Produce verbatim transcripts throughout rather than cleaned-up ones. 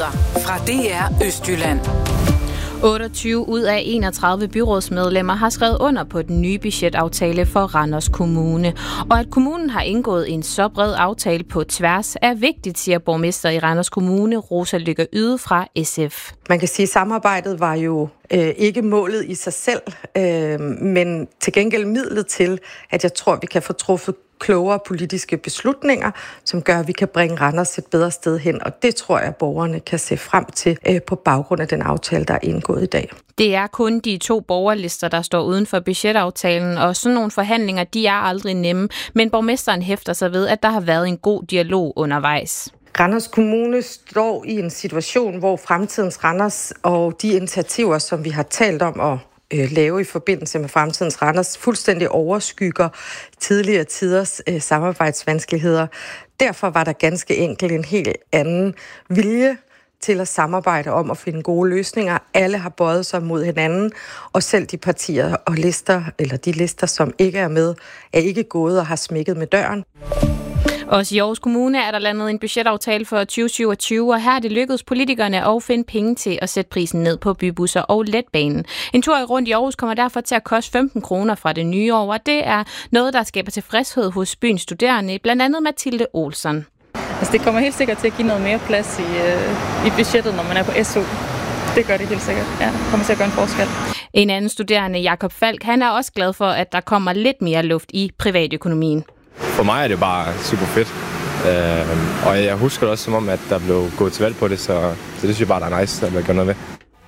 Nyheder fra D R Østjylland. otteogtyve ud af enogtredive byrådsmedlemmer har skrevet under på den nye budgetaftale for Randers Kommune. Og at kommunen har indgået en så bred aftale på tværs er vigtigt, siger borgmester i Randers Kommune, Rosa Lykke Yde fra S F. Man kan sige, at samarbejdet var jo øh, ikke målet i sig selv, øh, men til gengæld midlet til, at jeg tror, vi kan få truffet klogere politiske beslutninger, som gør, at vi kan bringe Randers et bedre sted hen, og det tror jeg, at borgerne kan se frem til øh, på baggrund af den aftale, der er indgået i dag. Det er kun de to borgerlister, der står uden for budgetaftalen, og sådan nogle forhandlinger, de er aldrig nemme, men borgmesteren hæfter sig ved, at der har været en god dialog undervejs. Randers Kommune står i en situation, hvor fremtidens Randers og de initiativer, som vi har talt om at øh, lave i forbindelse med fremtidens Randers, fuldstændig overskygger tidligere tiders øh, samarbejdsvanskeligheder. Derfor var der ganske enkelt en helt anden vilje til at samarbejde om at finde gode løsninger. Alle har bøjet sig mod hinanden, og selv de partier og lister, eller de lister, som ikke er med, er ikke gået og har smækket med døren. Også i Aarhus Kommune er der landet en budgetaftale for tyve syvogtyve, og her er det lykkedes politikerne at finde penge til at sætte prisen ned på bybusser og letbanen. En tur rundt i Aarhus kommer derfor til at koste femten kroner fra det nye år, og det er noget, der skaber tilfredshed hos byens studerende, blandt andet Mathilde Olsen. Altså, det kommer helt sikkert til at give noget mere plads i, øh, i budgettet, når man er på S U. Det gør det helt sikkert. Ja, det kommer til at gøre en forskel. En anden studerende, Jakob Falk, han er også glad for, at der kommer lidt mere luft i privatøkonomien. For mig er det bare super fedt. Øh, og jeg husker det også som om, at der blev gået til valg på det, så, så det synes jeg bare, der er nice, at man gør noget ved.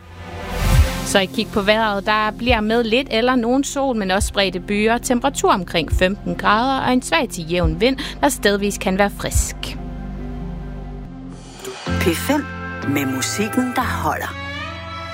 Så I kig på vejret, der bliver med lidt eller nogen sol, men også spredte byer. Temperatur omkring femten grader og en svag til jævn vind, der stedvis kan være frisk. P fem med musikken, der holder.